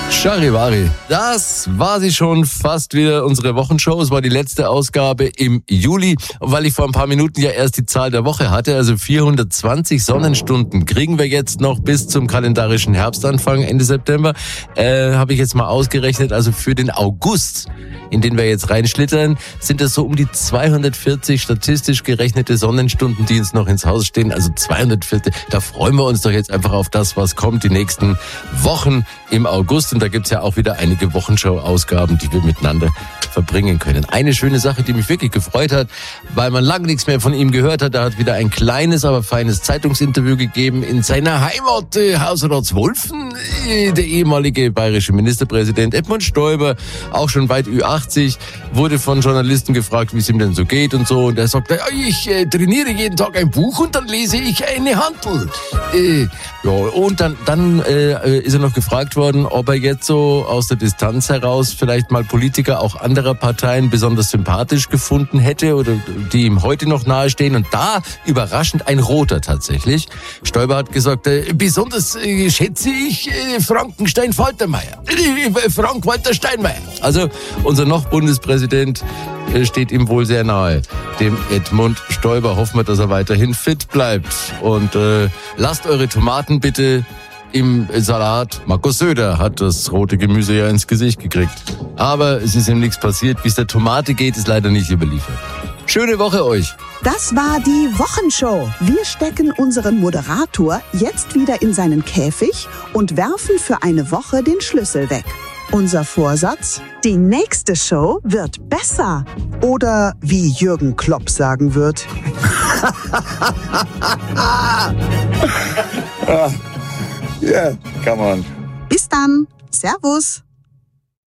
Charivari, das war sie schon fast wieder, unsere Wochenshow. Es war die letzte Ausgabe im Juli. Und weil ich vor ein paar Minuten ja erst die Zahl der Woche hatte, also 420 Sonnenstunden kriegen wir jetzt noch bis zum kalendarischen Herbstanfang Ende September, habe ich jetzt mal ausgerechnet, also für den August, in den wir jetzt reinschlittern, sind das so um die 240 statistisch gerechnete Sonnenstunden, die uns noch ins Haus stehen. Also 240, da freuen wir uns doch jetzt einfach auf das, was kommt, die nächsten Wochen im August. Und da gibt's ja auch wieder einige Wochenschau-Ausgaben, die wir miteinander verbringen können. Eine schöne Sache, die mich wirklich gefreut hat, weil man lange nichts mehr von ihm gehört hat. Er hat wieder ein kleines, aber feines Zeitungsinterview gegeben in seiner Heimat Hausratswolfen. Der ehemalige bayerische Ministerpräsident Edmund Stoiber, auch schon weit Ü80, wurde von Journalisten gefragt, wie es ihm denn so geht und so. Und er sagt, ich trainiere jeden Tag ein Buch und dann lese ich eine Hantel. Ja, und dann ist er noch gefragt worden, ob er jetzt so aus der Distanz heraus vielleicht mal Politiker auch anderer Parteien besonders sympathisch gefunden hätte oder die ihm heute noch nahestehen. Und da überraschend ein Roter tatsächlich. Stoiber hat gesagt, besonders schätze ich Frankenstein-Faltermeier. Frank-Walter Steinmeier. Also unser noch Bundespräsident steht ihm wohl sehr nahe, dem Edmund Stoiber. Hoffen wir, dass er weiterhin fit bleibt. Und lasst eure Tomaten bitte im Salat. Markus Söder hat das rote Gemüse ja ins Gesicht gekriegt. Aber es ist ihm nichts passiert. Wie es der Tomate geht, ist leider nicht überliefert. Schöne Woche euch. Das war die Wochenshow. Wir stecken unseren Moderator jetzt wieder in seinen Käfig und werfen für eine Woche den Schlüssel weg. Unser Vorsatz? Die nächste Show wird besser. Oder wie Jürgen Klopp sagen wird. Yeah, come on. Bis dann. Servus.